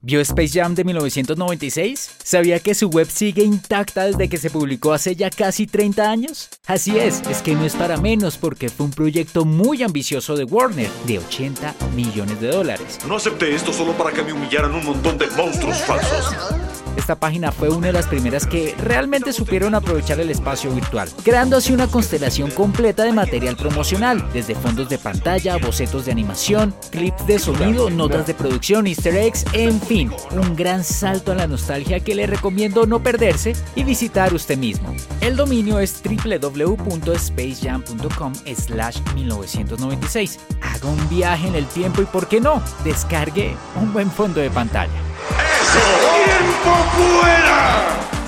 ¿Vio Space Jam de 1996? ¿Sabía que su web sigue intacta desde que se publicó hace ya casi 30 años? Así es que no es para menos porque fue un proyecto muy ambicioso de Warner, de $80 millones. No acepté esto solo para que me humillaran un montón de monstruos falsos. Esta página fue una de las primeras que realmente supieron aprovechar el espacio virtual, creando así una constelación completa de material promocional, desde fondos de pantalla, bocetos de animación, clips de sonido, notas de producción, easter eggs, en fin, un gran salto a la nostalgia que le recomiendo no perderse y visitar usted mismo. El dominio es www.spacejam.com/1996. Haga un viaje en el tiempo y, ¿por qué no?, descargue un buen fondo de pantalla. ¡Eso! ¡Tiempo fuera!